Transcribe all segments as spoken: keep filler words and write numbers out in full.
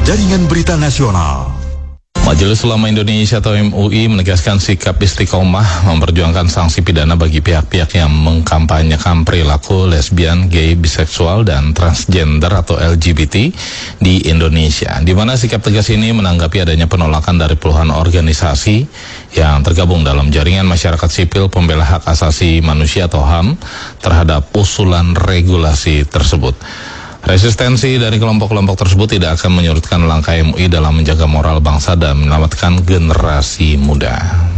Jaringan Berita Nasional. Majelis Ulama Indonesia atau M U I menegaskan sikap istiqomah memperjuangkan sanksi pidana bagi pihak-pihak yang mengkampanyekan perilaku lesbian, gay, biseksual, dan transgender atau L G B T di Indonesia. Di mana sikap tegas ini menanggapi adanya penolakan dari puluhan organisasi yang tergabung dalam jaringan masyarakat sipil pembela hak asasi manusia atau H A M terhadap usulan regulasi tersebut. Resistensi dari kelompok-kelompok tersebut tidak akan menyurutkan langkah M U I dalam menjaga moral bangsa dan menyelamatkan generasi muda.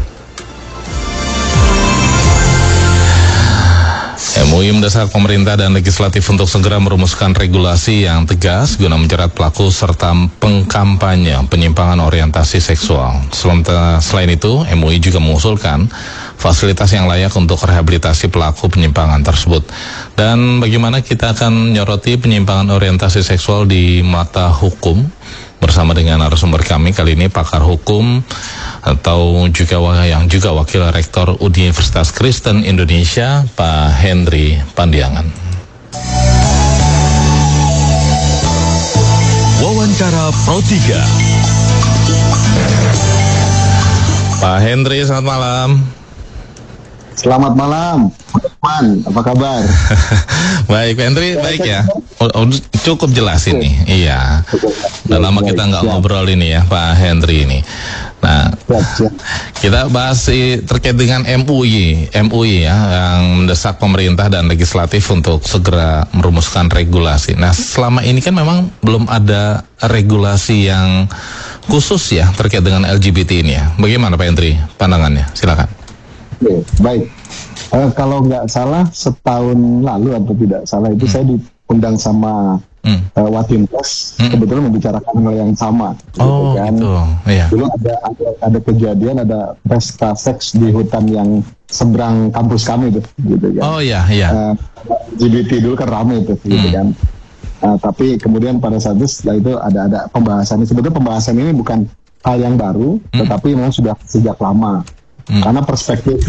M U I mendesak pemerintah dan legislatif untuk segera merumuskan regulasi yang tegas guna menjerat pelaku serta pengkampanye penyimpangan orientasi seksual. Selain itu, M U I juga mengusulkan fasilitas yang layak untuk rehabilitasi pelaku penyimpangan tersebut. Dan bagaimana kita akan menyoroti penyimpangan orientasi seksual di mata hukum bersama dengan narasumber kami kali ini, pakar hukum atau juga yang juga wakil rektor Universitas Kristen Indonesia, Pak Henry Pandiangan. Wawancara Pro tiga. Pak Henry, selamat malam. Selamat malam, Man, apa kabar? Baik, Pak Henry, baik ya. Oh, cukup jelas ini, iya. Udah lama kita nggak ngobrol ini ya, Pak Henry ini. Nah, kita bahas terkait dengan M U I, M U I ya, yang mendesak pemerintah dan legislatif untuk segera merumuskan regulasi. Nah, selama ini kan memang belum ada regulasi yang khusus ya terkait dengan L G B T ini ya. Bagaimana Pak Henry pandangannya? Silakan. Oke, baik. Uh, kalau nggak salah setahun lalu atau tidak salah itu hmm. saya diundang sama hmm. uh, Watinpes, hmm. kebetulan membicarakan hal yang sama. Oh, gitu kan. Gitu. Iya. Dulu ada, ada ada kejadian, ada pesta seks di hutan yang seberang kampus kami itu, gitu kan. Oh iya, iya. Uh, L G B T dulu kan ramai itu, hmm. gitu kan. Uh, tapi kemudian pada saat itu setelah itu ada ada pembahasan. Sebetulnya pembahasan ini bukan hal yang baru, hmm. tetapi memang sudah sejak lama. Hmm. Karena perspektif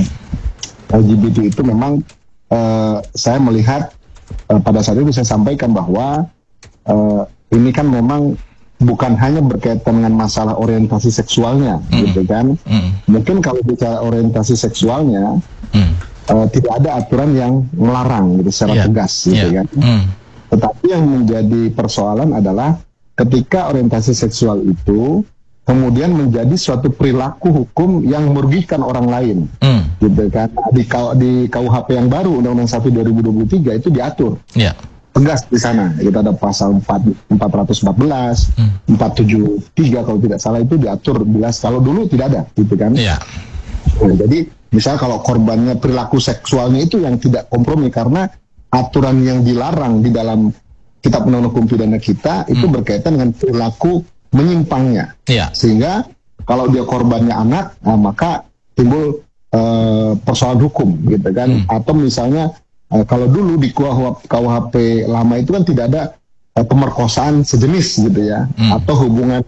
L G B T itu memang uh, saya melihat uh, pada saat itu saya sampaikan bahwa uh, ini kan memang bukan hanya berkaitan dengan masalah orientasi seksualnya, hmm. gitu kan. Hmm. Mungkin kalau bicara orientasi seksualnya hmm. uh, tidak ada aturan yang melarang gitu secara yeah. tegas, gitu yeah. kan. Hmm. Tetapi yang menjadi persoalan adalah ketika orientasi seksual itu kemudian menjadi suatu perilaku hukum yang merugikan orang lain, mm. gitu kan. Di, di K U H P yang baru Undang-Undang satu dua ribu dua puluh tiga itu diatur, yeah. tegas di sana. Kita ada pasal empat ratus empat belas, mm. empat ratus tujuh puluh tiga kalau tidak salah itu diatur jelas. Kalau dulu tidak ada, gitu kan. Yeah. Nah, jadi misalnya kalau korbannya perilaku seksualnya itu yang tidak kompromi karena aturan yang dilarang di dalam Kitab Undang-Undang Hukum Pidana kita itu mm. berkaitan dengan perilaku menyimpangnya, ya. Sehingga kalau dia korbannya anak, nah, maka timbul uh, persoalan hukum, gitu kan? Hmm. Atau misalnya uh, kalau dulu di K U H P lama itu kan tidak ada uh, pemerkosaan sejenis, gitu ya, hmm. atau hubungan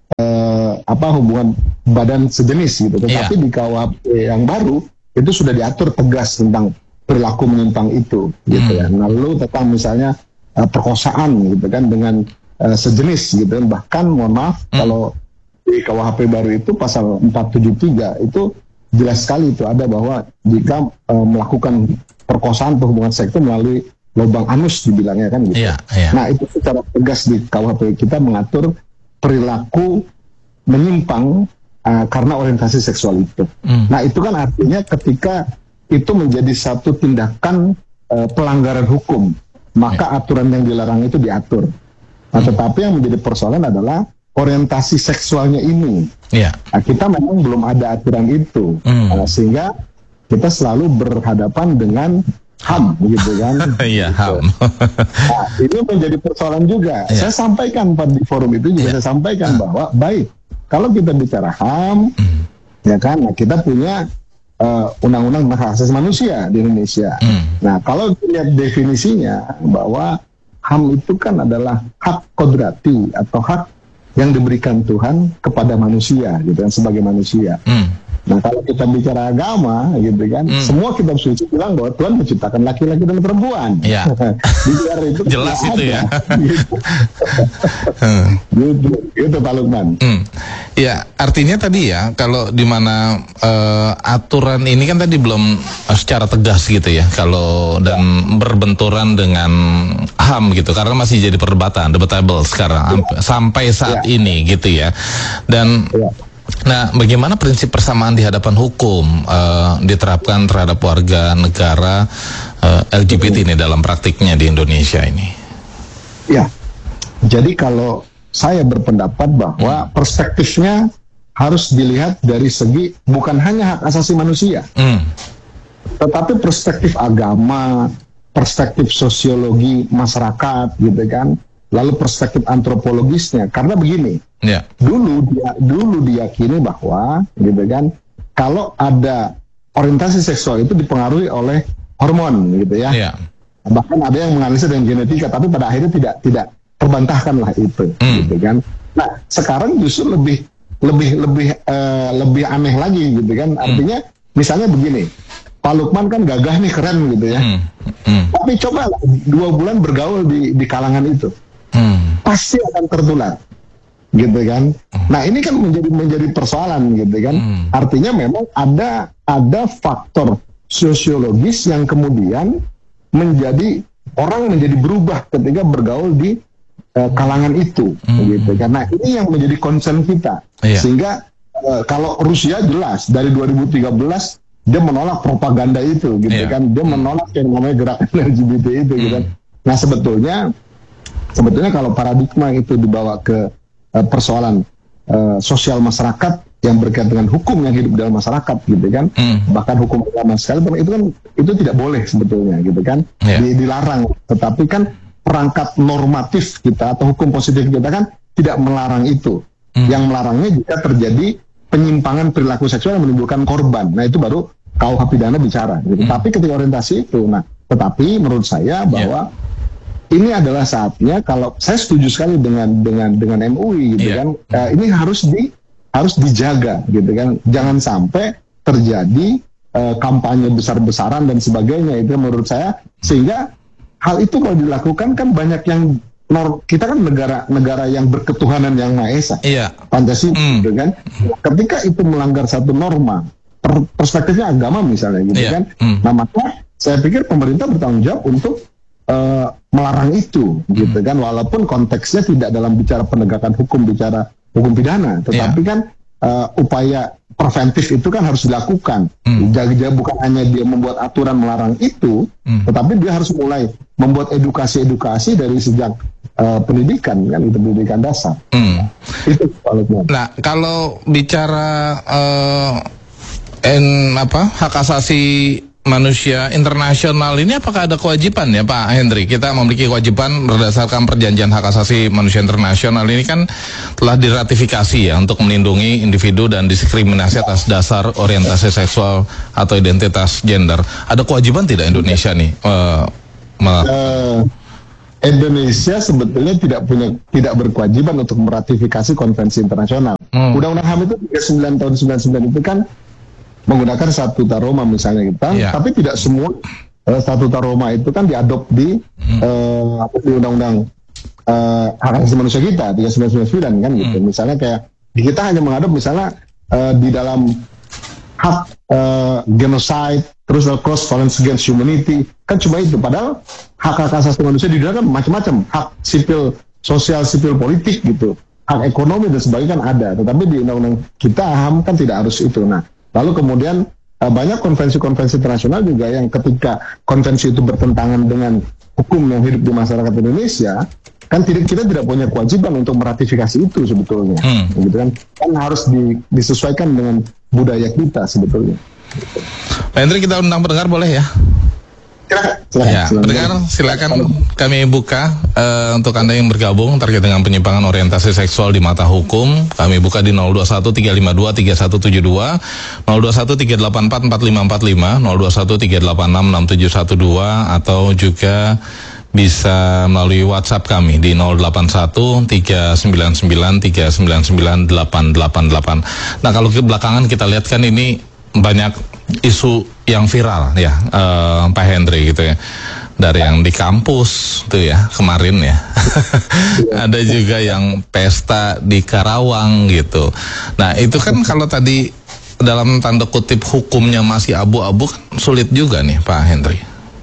uh, apa hubungan badan sejenis, gitu. Tetapi ya. Di K U H P yang baru itu sudah diatur tegas tentang perilaku menyimpang itu, gitu hmm. ya. Lalu tentang misalnya uh, perkosaan, gitu kan, dengan Uh, sejenis gitu, bahkan mohon maaf hmm. kalau di K U H P baru itu pasal empat ratus tujuh puluh tiga itu jelas sekali itu ada bahwa jika uh, melakukan perkosaan atau hubungan seks itu melalui lubang anus dibilangnya kan gitu. Yeah, yeah. Nah itu secara tegas di K U H P kita mengatur perilaku menyimpang uh, karena orientasi seksual itu. Hmm. Nah itu kan artinya ketika itu menjadi satu tindakan uh, pelanggaran hukum, maka yeah. aturan yang dilarang itu diatur. Nah, tetapi yang menjadi persoalan adalah orientasi seksualnya ini. Yeah. Nah, kita memang belum ada aturan itu, mm. nah, sehingga kita selalu berhadapan dengan H A M, gitu kan? Iya, H A M. Nah, ini menjadi persoalan juga. Yeah. Saya sampaikan pada di forum itu juga yeah. saya sampaikan uh. bahwa baik kalau kita bicara H A M, mm. ya kan, nah, kita punya uh, undang-undang hak asasi manusia di Indonesia. Mm. Nah, kalau lihat definisinya bahwa H A M itu kan adalah hak kodrati atau hak yang diberikan Tuhan kepada manusia, gitu kan, sebagai manusia. Hmm. Nah kalau kita bicara agama gitu kan, Hmm. semua kitab suci bilang bahwa Tuhan menciptakan laki-laki dan perempuan. Ya. Di luar itu Jelas tidak itu ada. ya. Gitu. Hmm. Gitu, itu Pak Lukman. Hmm. Ya, artinya tadi ya, kalau di mana eh, aturan ini kan tadi belum eh, secara tegas gitu ya, kalau dan berbenturan dengan H A M gitu, karena masih jadi perdebatan, debatable sekarang am- sampai saat Ya. ini gitu ya. Dan Ya. nah, bagaimana prinsip persamaan di hadapan hukum eh, diterapkan terhadap warga negara eh, L G B T ini dalam praktiknya di Indonesia ini? Ya, jadi kalau saya berpendapat bahwa perspektifnya harus dilihat dari segi bukan hanya hak asasi manusia, Hmm. tetapi perspektif agama, perspektif sosiologi masyarakat, gitu kan, lalu perspektif antropologisnya. Karena begini, Ya. dulu dia dulu diyakini bahwa, gitu kan, kalau ada orientasi seksual itu dipengaruhi oleh hormon, gitu ya. Ya. Bahkan ada yang menganalisa dengan genetika, tapi pada akhirnya tidak tidak terbantahkanlah itu, Hmm. gitu kan. Nah sekarang justru lebih lebih lebih eh, lebih aneh lagi, gitu kan. Artinya misalnya begini, Pak Lukman kan gagah nih, keren gitu ya. Hmm. Hmm. Tapi coba dua bulan bergaul di di kalangan itu, Hmm. pasti akan tertular, gitu kan. Nah ini kan menjadi menjadi persoalan, gitu kan. Hmm. Artinya memang ada ada faktor sosiologis yang kemudian menjadi orang menjadi berubah ketika bergaul di eh, kalangan itu, gitu. Karena ini yang menjadi concern kita, Iya. sehingga eh, kalau Rusia jelas dari dua ribu tiga belas dia menolak propaganda itu, gitu Iya. kan. Dia menolak yang namanya gerakan L G B T itu, gitu kan. Nah sebetulnya sebetulnya kalau paradigma itu dibawa ke eh, persoalan eh, sosial masyarakat yang berkaitan dengan hukum yang hidup dalam masyarakat, gitu kan. Hmm. Bahkan hukum agama sekalipun itu kan itu tidak boleh sebetulnya, gitu kan. Iya. Di- dilarang. Tetapi kan perangkat normatif kita atau hukum positif kita kan tidak melarang itu. Hmm. Yang melarangnya jika terjadi penyimpangan perilaku seksual yang menimbulkan korban. Nah itu baru K U H pidana bicara, gitu. Tapi ketika orientasi itu, nah tetapi menurut saya bahwa ini adalah saatnya, kalau saya setuju sekali dengan dengan dengan M U I, gitu Iya. kan. Eh, ini harus di harus dijaga, gitu kan. Jangan sampai terjadi eh, kampanye besar-besaran dan sebagainya, itu menurut saya. Sehingga hal itu kalau dilakukan kan banyak yang nor- kita kan negara negara yang berketuhanan yang Maha Esa, Iya. Pancasila, Hmm. gitu kan. Ketika itu melanggar satu norma, per- perspektifnya agama misalnya, gitu Iya. kan. Hmm. Nah maka saya pikir pemerintah bertanggung jawab untuk eh, melarang itu, gitu kan. Walaupun konteksnya tidak dalam bicara penegakan hukum, bicara hukum pidana, tetapi kan eh, upaya preventif itu kan harus dilakukan. Hmm. Jadi bukan hanya dia membuat aturan melarang itu, Hmm. tetapi dia harus mulai membuat edukasi-edukasi dari sejak eh, pendidikan, kan itu pendidikan dasar. Hmm. Itu Pak Lukman. Nah, kalau bicara eh, en apa hak asasi manusia internasional ini, apakah ada kewajiban ya Pak Hendri? Kita memiliki kewajiban berdasarkan perjanjian hak asasi manusia internasional ini kan telah diratifikasi ya untuk melindungi individu dan diskriminasi atas dasar orientasi seksual atau identitas gender. Ada kewajiban tidak Indonesia nih? eh, me- Eh, Indonesia sebetulnya tidak punya tidak berkewajiban untuk meratifikasi konvensi internasional. Hmm. Undang-Undang H A M itu tiga puluh sembilan tahun sembilan puluh sembilan itu kan menggunakan Statuta Roma misalnya, gitu kan. Iya. Tapi tidak semua eh, Statuta Roma itu kan diadop di eh, apa, di Undang-Undang eh, hak asasi manusia kita tiga puluh sembilan sembilan puluh sembilan kan, gitu. Misalnya kayak kita hanya mengadop misalnya eh, di dalam hak eh, genocide, terus cross violence against humanity, kan cuma itu. Padahal hak hak asasi manusia di dunia kan macam-macam, hak sipil, sosial, sipil, politik, gitu, hak ekonomi dan sebagainya kan ada. Tetapi di undang-undang kita H A M kan tidak harus itu. Nah, lalu kemudian eh, banyak konvensi-konvensi internasional juga yang ketika konvensi itu bertentangan dengan hukum yang hidup di masyarakat Indonesia, kan tidak, kita tidak punya kewajiban untuk meratifikasi itu sebetulnya, Hmm. gitu kan. Kan harus di- disesuaikan dengan budaya kita sebetulnya. Pak Hendri, kita undang pendengar boleh ya? Silakan, silakan, Ya, silakan. pendengar silakan kami buka eh, untuk Anda yang bergabung terkait dengan penyimpangan orientasi seksual di mata hukum. Kami buka di nol dua satu tiga lima dua tiga satu tujuh dua, nol dua satu tiga delapan empat empat lima empat lima, nol dua satu tiga delapan enam enam tujuh satu dua, atau juga bisa melalui WhatsApp kami di nol delapan satu tiga sembilan sembilan tiga sembilan sembilan delapan delapan delapan. Nah, kalau ke belakangan kita lihat kan ini banyak isu yang viral ya, uh, Pak Hendri gitu ya. Dari yang di kampus tuh ya kemarin ya. Ada juga yang pesta di Karawang gitu. Nah, itu kan kalau tadi dalam tanda kutip hukumnya masih abu-abu kan sulit juga nih Pak Hendri.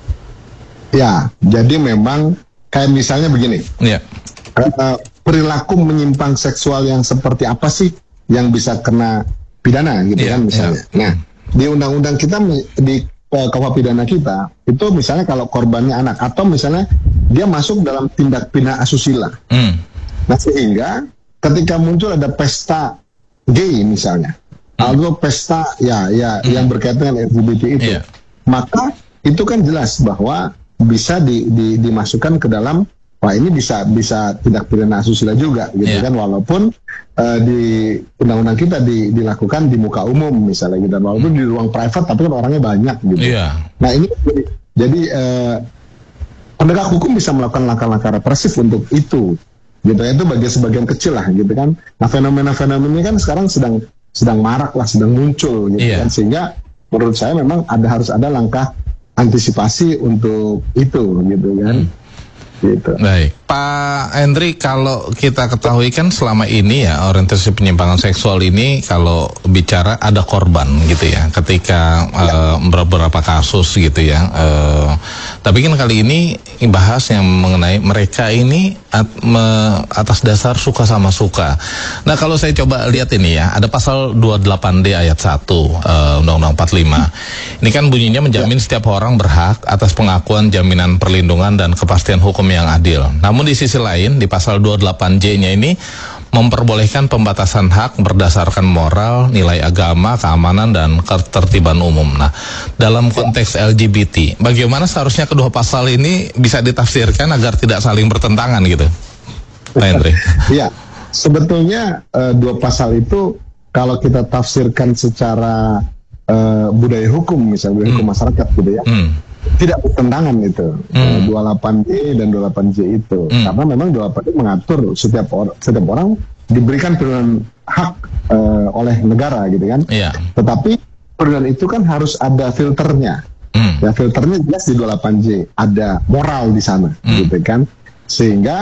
Ya, jadi memang kayak misalnya begini. Ya. Uh, perilaku menyimpang seksual yang seperti apa sih yang bisa kena pidana gitu ya, kan misalnya. Ya. Nah, di undang-undang kita di uh, K U H pidana kita itu misalnya kalau korbannya anak atau misalnya dia masuk dalam tindak pidana asusila. Hmm. Nah, sehingga ketika muncul ada pesta gay misalnya, hmm. atau pesta ya ya hmm. yang berkaitan dengan L G B T itu, yeah. maka itu kan jelas bahwa bisa di, di, dimasukkan ke dalam, wah ini bisa bisa tindak pidana asusila juga gitu yeah. kan, walaupun uh, di undang-undang kita di, dilakukan di muka umum misalnya gitu, walaupun hmm. di ruang private tapi kan orangnya banyak gitu. Yeah. Nah ini jadi, jadi uh, penegak hukum bisa melakukan langkah-langkah represif untuk itu, gitu ya, itu bagi sebagian kecil lah gitu kan. Nah fenomena-fenomena ini kan sekarang sedang sedang marak lah, sedang muncul gitu yeah. kan, sehingga menurut saya memang ada harus ada langkah antisipasi untuk itu gitu kan. Hmm. Gitu. Baik, Pak Hendri, kalau kita ketahui kan selama ini ya orientasi penyimpangan seksual ini kalau bicara ada korban gitu ya, ketika ya. uh, beberapa kasus gitu ya. Uh, tapi kan kali ini bahas yang mengenai mereka ini at, me, atas dasar suka sama suka. Nah, kalau saya coba lihat ini ya, ada pasal dua puluh delapan D ayat satu uh, Undang-Undang empat puluh lima. Ini kan bunyinya menjamin ya. setiap orang berhak atas pengakuan, jaminan perlindungan dan kepastian hukum yang adil. Namun di sisi lain di pasal dua puluh delapan J-nya ini memperbolehkan pembatasan hak berdasarkan moral, nilai agama, keamanan dan ketertiban umum. Nah, dalam konteks L G B T, bagaimana seharusnya kedua pasal ini bisa ditafsirkan agar tidak saling bertentangan gitu, Pak Hendri? Iya, sebetulnya uh, dua pasal itu kalau kita tafsirkan secara uh, budaya hukum, misalnya budaya hmm. hukum masyarakat gitu ya. Hmm. Tidak bertentangan itu hmm. dua puluh delapan D dan dua puluh delapan J itu hmm. karena memang dua puluh delapan D mengatur setiap orang setiap orang diberikan perlindungan hak uh, oleh negara gitu kan yeah. tetapi perlindungan itu kan harus ada filternya hmm. ya filternya jelas di dua puluh delapan J ada moral di sana hmm. gitu kan, sehingga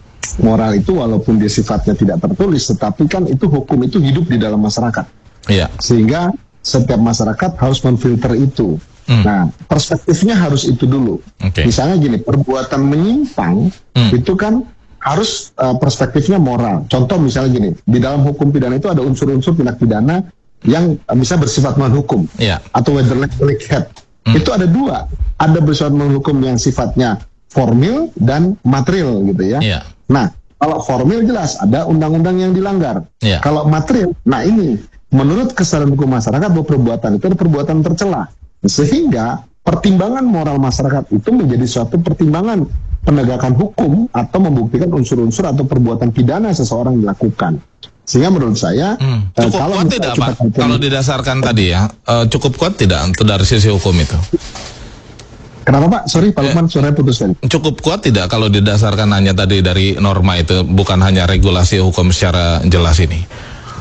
moral itu walaupun dia sifatnya tidak tertulis tetapi kan itu hukum itu hidup di dalam masyarakat yeah. sehingga setiap masyarakat harus memfilter itu. Hmm. Nah, perspektifnya harus itu dulu. Okay. Misalnya gini, perbuatan menyimpang hmm. itu kan harus uh, perspektifnya moral. Contoh misalnya gini, di dalam hukum pidana itu ada unsur-unsur tindak pidana yang uh, bisa bersifat menghukum yeah. atau whether-like head. Hmm. Itu ada dua, ada bersifat menghukum yang sifatnya formil dan material gitu ya. Yeah. Nah, kalau formil jelas ada undang-undang yang dilanggar. Yeah. Kalau material, nah ini menurut kesadaran hukum masyarakat bahwa perbuatan itu ada perbuatan tercela. Sehingga pertimbangan moral masyarakat itu menjadi suatu pertimbangan penegakan hukum atau membuktikan unsur-unsur atau perbuatan pidana seseorang dilakukan. Sehingga menurut saya hmm. cukup uh, kalau kuat tidak Pak? Kalau didasarkan tadi ya uh, cukup kuat tidak untuk dari sisi hukum itu? Kenapa Pak? Sorry Pak Lukman, suaranya putus tadi. Cukup kuat tidak kalau didasarkan hanya tadi dari norma itu, bukan hanya regulasi hukum secara jelas ini?